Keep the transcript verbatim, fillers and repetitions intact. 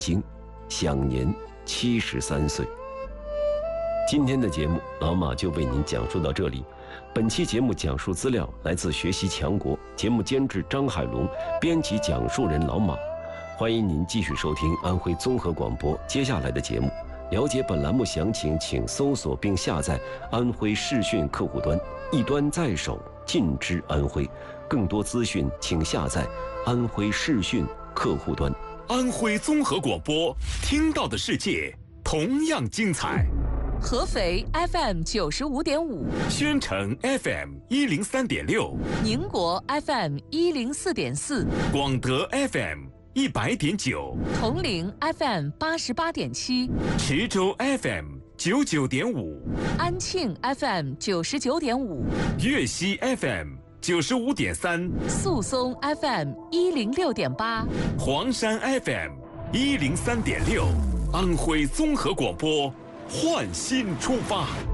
京，享年七十三岁。今天的节目，老马就为您讲述到这里。本期节目讲述资料来自学习强国，节目监制张海龙，编辑讲述人老马。欢迎您继续收听安徽综合广播接下来的节目。了解本栏目详情，请搜索并下载安徽视讯客户端，一端在手，尽知安徽。更多资讯请下载安徽视讯客户端。 安徽综合广播，听到的世界同样精彩。 合肥 F M 九十五点五， 宣城 F M 一零三点六， 宁国 F M 一零四点四， 广德 F M 一百点九， 铜陵 F M 八十八点七， 池州 F M 九九点五， 安庆 F M 九十九点五， 粤西 F M 九十五点三， 宿松 F M 一零六点八， 黄山 F M 一零三点六，安徽综合广播，焕新出发。